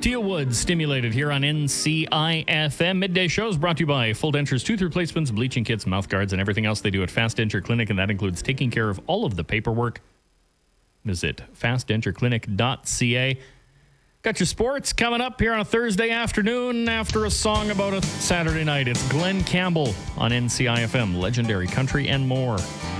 Steel Wood stimulated here on NCIFM. Midday shows brought to you by Full Dentures, tooth replacements, bleaching kits, mouth guards, and everything else they do at Fast Denture Clinic, and that includes taking care of all of the paperwork. Visit fastdentureclinic.ca. Got your sports coming up here on a Thursday afternoon after a song about a Saturday night. It's Glenn Campbell on NCIFM, legendary country and more.